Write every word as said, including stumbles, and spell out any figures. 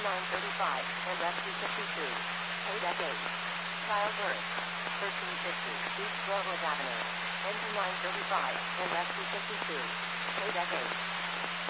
nine thirty-five, and S two fifty-two. eight F eight. Childbirth. thirteen fifty, East Groveland Avenue. N P nine thirty-five, and S two fifty-two. eight F eight.